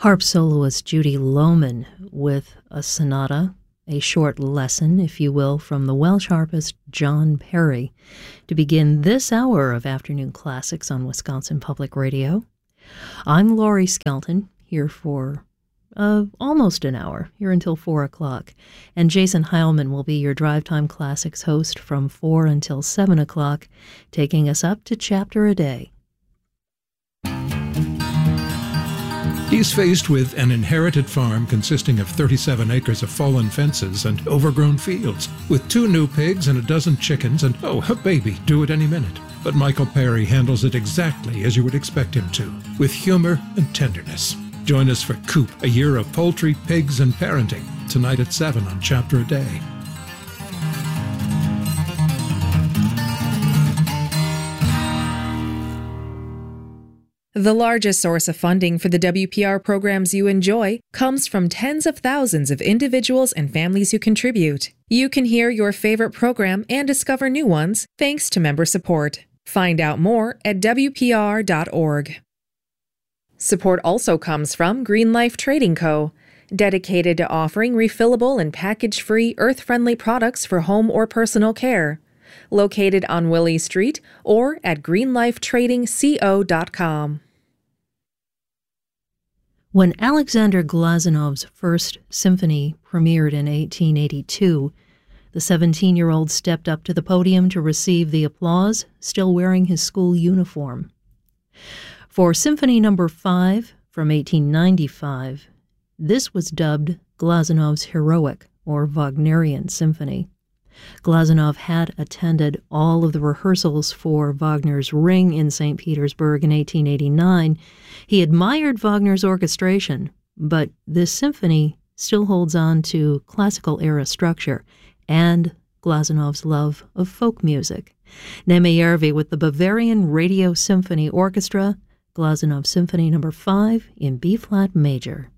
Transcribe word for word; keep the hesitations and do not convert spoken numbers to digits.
Harp soloist Judy Lohman with a sonata, a short lesson, if you will, from the Welsh harpist John Perry, to begin this hour of Afternoon Classics on Wisconsin Public Radio. I'm Laurie Skelton, here for uh, almost an hour, here until four o'clock, and Jason Heilman will be your Drive Time Classics host from four until seven o'clock, taking us up to chapter a day. He's faced with an inherited farm consisting of thirty-seven acres of fallen fences and overgrown fields, with two new pigs and a dozen chickens and, oh, a baby due at any minute. But Michael Perry handles it exactly as you would expect him to, with humor and tenderness. Join us for Coop, a year of poultry, pigs, and parenting, tonight at seven on Chapter a Day. The largest source of funding for the W P R programs you enjoy comes from tens of thousands of individuals and families who contribute. You can hear your favorite program and discover new ones thanks to member support. Find out more at W P R dot org. Support also comes from Green Life Trading Co., dedicated to offering refillable and package-free, earth-friendly products for home or personal care. Located on Willie Street or at green life trading co dot com. When Alexander Glazunov's first symphony premiered in eighteen eighty-two, the seventeen-year-old stepped up to the podium to receive the applause, still wearing his school uniform. For Symphony Number five from eighteen ninety-five, this was dubbed Glazunov's Heroic, or Wagnerian Symphony. Glazunov had attended all of the rehearsals for Wagner's Ring in Saint Petersburg in eighteen eighty-nine. He admired Wagner's orchestration, but this symphony still holds on to classical-era structure and Glazunov's love of folk music. Neme Järvi with the Bavarian Radio Symphony Orchestra, Glazunov Symphony Number five in B-flat major.